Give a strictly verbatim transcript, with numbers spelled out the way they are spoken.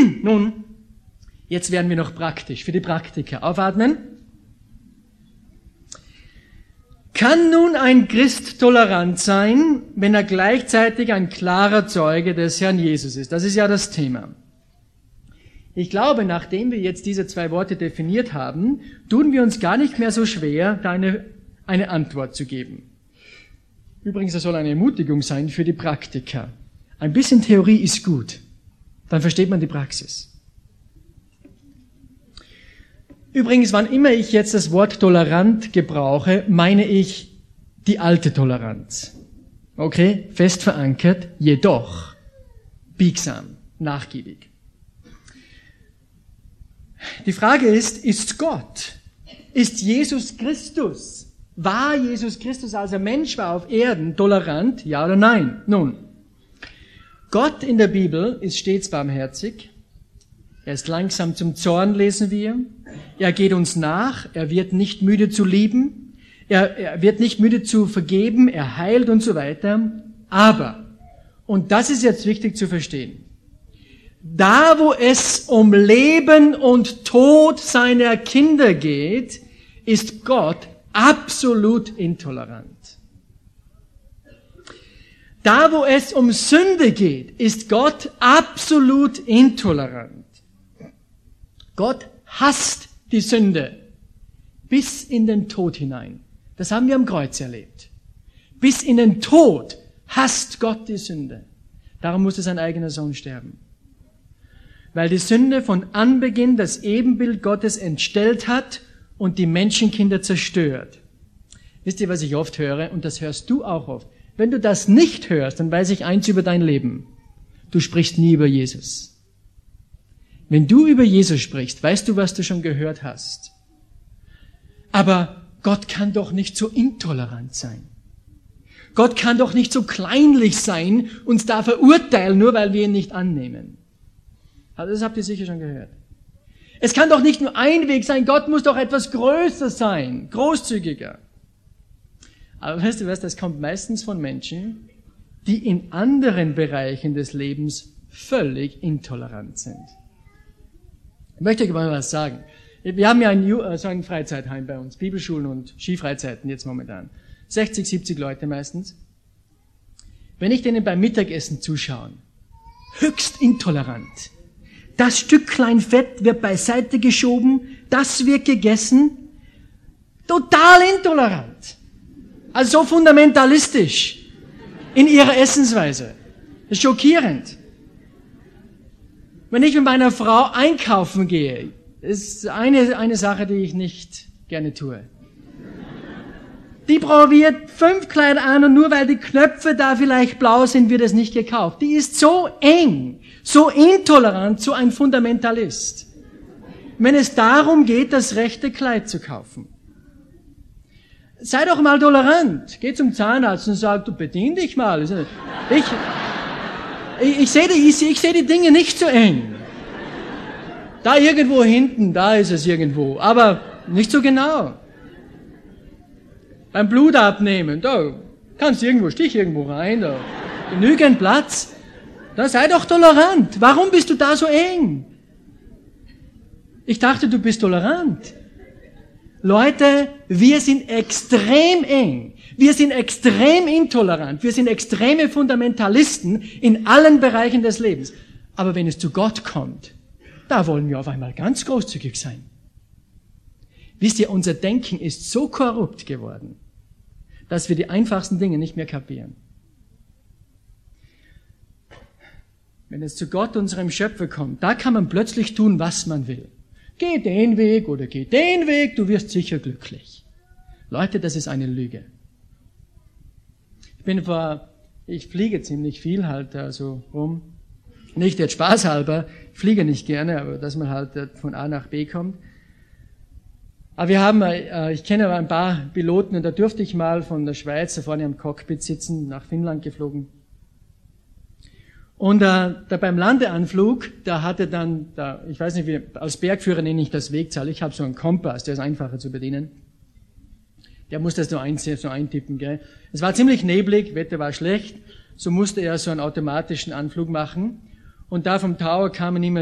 Nun, jetzt werden wir noch praktisch, für die Praktiker. Aufatmen. Kann nun ein Christ tolerant sein, wenn er gleichzeitig ein klarer Zeuge des Herrn Jesus ist? Das ist ja das Thema. Ich glaube, nachdem wir jetzt diese zwei Worte definiert haben, tun wir uns gar nicht mehr so schwer, da eine, eine Antwort zu geben. Übrigens, das soll eine Ermutigung sein für die Praktiker. Ein bisschen Theorie ist gut, dann versteht man die Praxis. Übrigens, wann immer ich jetzt das Wort tolerant gebrauche, meine ich die alte Toleranz. Okay, fest verankert, jedoch biegsam, nachgiebig. Die Frage ist, ist Gott, ist Jesus Christus, war Jesus Christus, als er Mensch war auf Erden, tolerant, ja oder nein? Nun, Gott in der Bibel ist stets barmherzig. Er ist langsam zum Zorn, lesen wir. Er geht uns nach. Er wird nicht müde zu lieben. Er, er wird nicht müde zu vergeben. Er heilt und so weiter. Aber, und das ist jetzt wichtig zu verstehen, da wo es um Leben und Tod seiner Kinder geht, ist Gott absolut intolerant. Da wo es um Sünde geht, ist Gott absolut intolerant. Gott hasst die Sünde bis in den Tod hinein. Das haben wir am Kreuz erlebt. Bis in den Tod hasst Gott die Sünde. Darum musste sein eigener Sohn sterben. Weil die Sünde von Anbeginn das Ebenbild Gottes entstellt hat und die Menschenkinder zerstört. Wisst ihr, was ich oft höre? Und das hörst du auch oft. Wenn du das nicht hörst, dann weiß ich eins über dein Leben. Du sprichst nie über Jesus. Wenn du über Jesus sprichst, weißt du, was du schon gehört hast. Aber Gott kann doch nicht so intolerant sein. Gott kann doch nicht so kleinlich sein, uns da verurteilen, nur weil wir ihn nicht annehmen. Also das habt ihr sicher schon gehört. Es kann doch nicht nur ein Weg sein, Gott muss doch etwas größer sein, großzügiger. Aber weißt du was, das kommt meistens von Menschen, die in anderen Bereichen des Lebens völlig intolerant sind. Ich möchte euch mal was sagen. Wir haben ja ein, so ein Freizeitheim bei uns, Bibelschulen und Skifreizeiten jetzt momentan. sechzig, siebzig Leute meistens. Wenn ich denen beim Mittagessen zuschaue, höchst intolerant. Das Stücklein Fett wird beiseite geschoben, das wird gegessen. Total intolerant. Also so fundamentalistisch in ihrer Essensweise. Das ist schockierend. Wenn ich mit meiner Frau einkaufen gehe, ist eine, eine Sache, die ich nicht gerne tue. Die probiert fünf Kleider an und nur weil die Knöpfe da vielleicht blau sind, wird es nicht gekauft. Die ist so eng, so intolerant, so ein Fundamentalist. Wenn es darum geht, das rechte Kleid zu kaufen. Sei doch mal tolerant. Geh zum Zahnarzt und sag, du bedien dich mal. Ich, ich, ich sehe die, ich, ich seh die Dinge nicht so eng. Da irgendwo hinten, da ist es irgendwo. Aber nicht so genau. Beim Blut abnehmen, da kannst du irgendwo, stich irgendwo rein, da genügend Platz. Da sei doch tolerant. Warum bist du da so eng? Ich dachte, du bist tolerant. Leute, wir sind extrem eng. Wir sind extrem intolerant. Wir sind extreme Fundamentalisten in allen Bereichen des Lebens. Aber wenn es zu Gott kommt, da wollen wir auf einmal ganz großzügig sein. Wisst ihr, unser Denken ist so korrupt geworden, dass wir die einfachsten Dinge nicht mehr kapieren. Wenn es zu Gott, unserem Schöpfer, kommt, da kann man plötzlich tun, was man will. Geh den Weg oder geh den Weg, du wirst sicher glücklich. Leute, das ist eine Lüge. Ich bin vor, ich fliege ziemlich viel halt da so rum. Nicht jetzt spaßhalber, ich fliege nicht gerne, aber dass man halt von A nach B kommt. Aber wir haben, ich kenne aber ein paar Piloten und da durfte ich mal von der Schweiz da vorne am Cockpit sitzen, nach Finnland geflogen. Und äh, da beim Landeanflug, da hatte dann, da, ich weiß nicht wie, als Bergführer nenne ich das Wegzahl, ich habe so einen Kompass, der ist einfacher zu bedienen. Der muss das nur einsehen, so eintippen, gell. Es war ziemlich neblig, Wetter war schlecht, so musste er so einen automatischen Anflug machen. Und da vom Tower kamen immer